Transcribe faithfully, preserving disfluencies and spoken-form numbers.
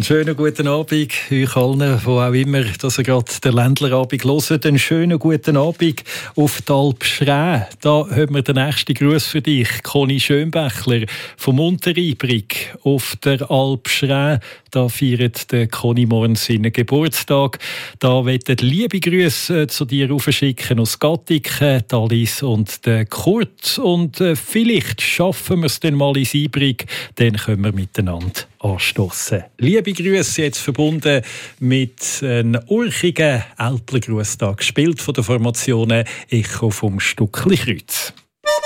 Einen schönen guten Abend euch allen, wo auch immer, dass ihr gerade den Ländlerabend hört. Einen schönen guten Abend auf die Alp Schräh. Da haben wir den nächsten Gruß für dich, Conny Schönbächler vom Unteribrig auf der Alp Schräh. Da feiert der Conny morgen seinen Geburtstag. Da wollen liebe Grüße zu dir rausschicken aus Gattiken, Alice und der Kurt. Und äh, vielleicht schaffen wir es dann mal ins Ibrig, dann können wir miteinander anstoßen. Liebe Grüße jetzt verbunden mit einem urchigen Älplergrußtag, gespielt von der Formation Echo vom Stuckli-Kreuz.